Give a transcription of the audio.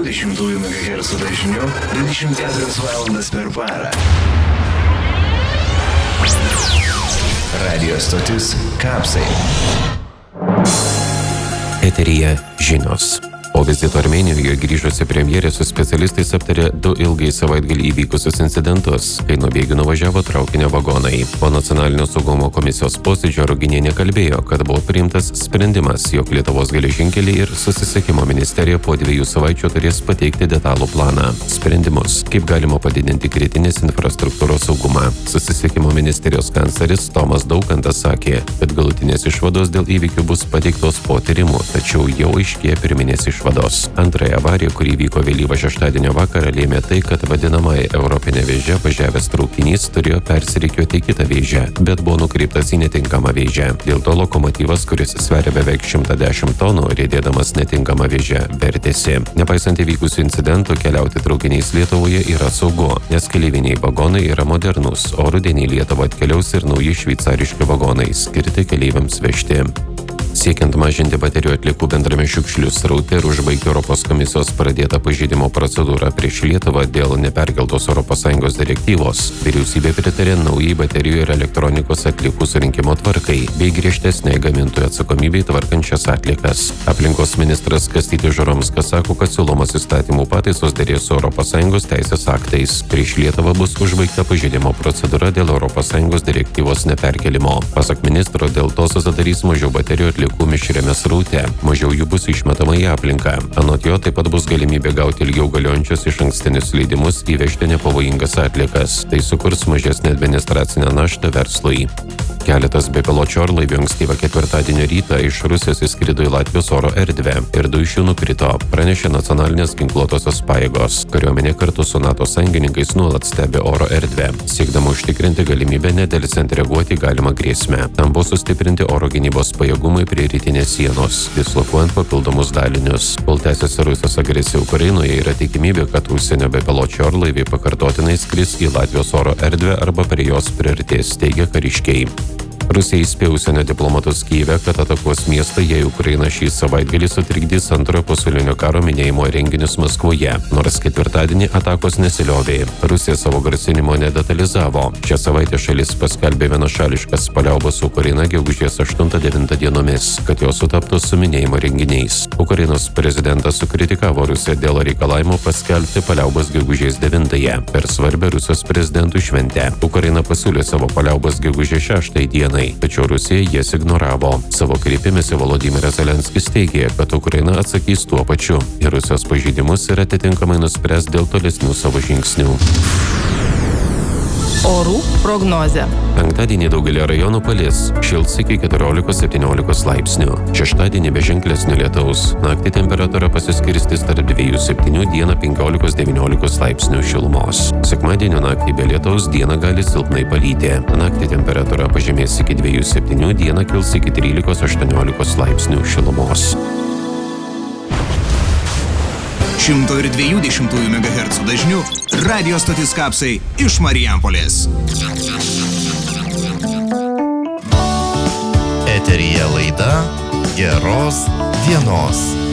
102,20 MHz dažniu 24 valandas per parą. Radio stotis Kapsai. Eteryje žinios. Po vizito Armėnijoje grįžusi premjerė su specialistais aptarė 2 ilgai savaitgalį įvykusius incidentus, kai nuo bėgių nuvažiavo traukinio vagonai. Po nacionalinio saugumo komisijos posėdžio Ruginienė kalbėjo, kad buvo priimtas sprendimas, jog Lietuvos geležinkeliai ir susisiekimo ministerija po 2 savaičių turės pateikti detalų planą. Sprendimus, kaip galima padidinti kritinės infrastruktūros saugumą. Susisiekimo ministerijos kancleris Tomas Daukantas sakė, kad galutinės išvados dėl įvykių bus pateiktos po tyrimų, tačiau jau aiškėja pirminės išvados. Antrąją avariją, kuri vyko vėlyvą šeštadienio vakarą, lėmė tai, kad vadinamąją Europinę vėžę važiavęs traukinys turėjo persirikiuoti į kitą vėžę, bet buvo nukreiptas į netinkamą vėžę. Dėl to lokomotyvas, kuris sveria beveik 110 tonų, riedėdamas netinkamą vėžę, vertėsi. Nepaisant įvykusių incidentų, keliauti traukiniais Lietuvoje yra saugu, nes keleiviniai vagonai yra modernus, o rudenį į Lietuvą atkeliaus ir nauji šveicariški vagonai, skirti keleiviams vežti. Siekiant mažinti baterijų atliekų bendrame šiukšlių sraute ir užbaigti Europos komisijos pradėtą pažeidimo procedūrą prieš Lietuvą dėl neperkeltos ES direktyvos, vyriausybė pritarė naujai baterijų ir elektronikos atliekų surinkimo tvarkai bei griežtesnei gamintojų atsakomybei tvarkančias atliekas. Aplinkos ministras Kastytis Žuromskas sako, kad siūlomos įstatymų pataisos derės su ES teisės aktais. Prieš Lietuvą bus užbaigta pažeidimo procedūra dėl ES direktyvos neperkelimo. Pasak ministro, dėl to susidarys mažiau baterijų atliekų mišriame sraute, mažiau jų bus išmetama į aplinką. Anot jo taip pat bus galimybė gauti ilgiau galiojančius išankstinius leidimus įvežti nepavojingas atliekas. Tai sukurs mažesnę administracinę naštą verslui. Keletas bepiločių orlaivių ankstyvą ketvirtadienio rytą iš Rusijos įskrido į Latvijos oro erdvę ir 2 iš jų nukrito, pranešė nacionalinės ginkluotosios pajėgos. Kariuomenė kartu su NATO sąjungininkais nuolat stebi oro erdvę, siekdama užtikrinti galimybę nedelsiant reaguoti į galimą grėsmę. Tam buvo sustiprinti oro gynybos pajėgumai prie rytinės sienos, dislokuojant papildomus dalinius. Kol tęsiasi Rusijos agresija Ukrainoje, yra tikimybė, kad užsienio bepiločių orlaiviai pakartotinai skris į Latvijos oro erdvę arba prie jos priartės, teigia kariškiai. Rusija įspėjo užsienio diplomatus Kyjive, kad atakuos miestą, jei Ukraina šį savaitgalį sutrikdys Antrojo pasaulinio karo minėjimo renginius Maskvoje, nors ketvirtadienį atakos nesiliovė. Rusija savo grasinimo nedetalizavo. Šią savaitę šalis paskelbė vienašališkas paliaubas su Ukraina gegužės 8-9 dienomis, kad jos sutaptų su minėjimo renginiais. Ukrainos prezidentas sukritikavo Rusiją dėl reikalavimo paskelbti paliaubas gegužės 9-ąją per svarbią Rusijos prezidentų šventę. Ukraina pasiūlė savo paliaubas gegužės 6 dienai. Tačiau Rusija jas ignoravo. Savo kreipimėsi Volodymyras Zelenskis teigė, kad Ukraina atsakys tuo pačiu į Rusijos pažeidimus ir atitinkamai nuspręs dėl tolesnių savo žingsnių. Orų prognozė. Penktadienį daugelį rajonų palis, šils iki 14-17 laipsnių. Šeštadienį be ženklesnio lietaus. Naktį temperatūra pasiskirstys tarp 2-7, dieną 15-19 laipsnių šilumos. Sekmadienio naktį be lietaus, dieną gali silpnai palyti. Naktį temperatūra pažemės iki 2-7, dieną kils iki 13-18 laipsnių šilumos. 102,20 MHz dažniu radio stotis Kapsai iš Marijampolės. Eteryje laida Geros dienos.